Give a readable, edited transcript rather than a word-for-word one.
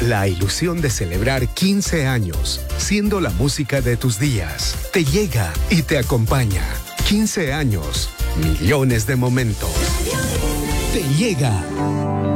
La ilusión de celebrar 15 años, siendo la música de tus días. Te llega y te acompaña. 15 años, millones de momentos. Te llega.